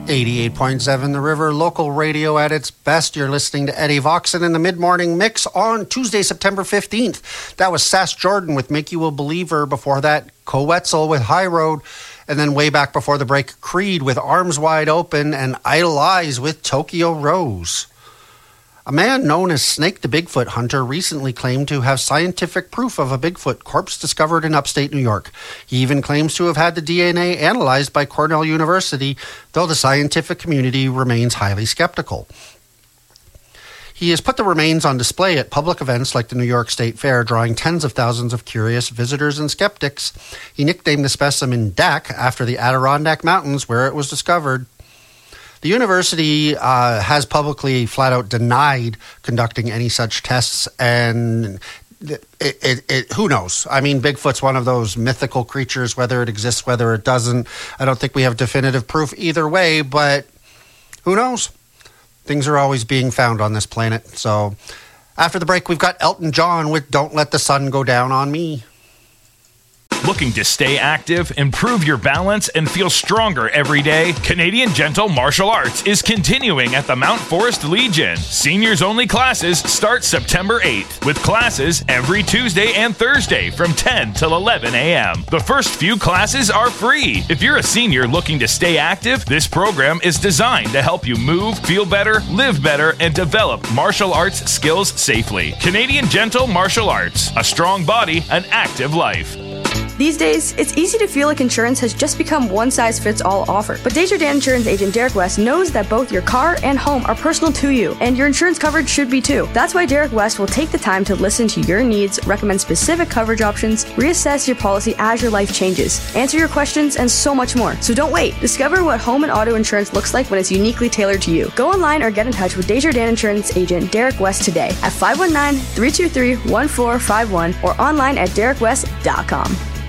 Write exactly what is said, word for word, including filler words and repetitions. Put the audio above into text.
eighty-eight point seven The River, local radio at its best. You're listening to Eddie Voxon in the Mid-Morning Mix on Tuesday, September fifteenth. That was Sass Jordan with Make You a Believer. Before that, Coetzel with High Road. And then way back before the break, Creed with Arms Wide Open and Idle Eyes with Tokyo Rose. A man known as Snake the Bigfoot Hunter recently claimed to have scientific proof of a Bigfoot corpse discovered in upstate New York. He even claims to have had the D N A analyzed by Cornell University, though the scientific community remains highly skeptical. He has put the remains on display at public events like the New York State Fair, drawing tens of thousands of curious visitors and skeptics. He nicknamed the specimen D A C after the Adirondack Mountains where it was discovered. The university uh, has publicly flat out denied conducting any such tests, and it, it, it, who knows? I mean, Bigfoot's one of those mythical creatures, whether it exists, whether it doesn't. I don't think we have definitive proof either way, but who knows? Things are always being found on this planet. So after the break, we've got Elton John with Don't Let the Sun Go Down on Me. Looking to stay active, improve your balance, and feel stronger every day? Canadian Gentle Martial Arts is continuing at the Mount Forest Legion. Seniors-only classes start September eighth, with classes every Tuesday and Thursday from ten till eleven a.m. The first few classes are free. If you're a senior looking to stay active, this program is designed to help you move, feel better, live better, and develop martial arts skills safely. Canadian Gentle Martial Arts. A strong body, an active life. These days, it's easy to feel like insurance has just become one-size-fits-all offer. But Desjardins Insurance agent Derek West knows that both your car and home are personal to you, and your insurance coverage should be too. That's why Derek West will take the time to listen to your needs, recommend specific coverage options, reassess your policy as your life changes, answer your questions, and so much more. So don't wait. Discover what home and auto insurance looks like when it's uniquely tailored to you. Go online or get in touch with Desjardins Insurance agent Derek West today at five one nine, three two three, one four five one or online at derek west dot com.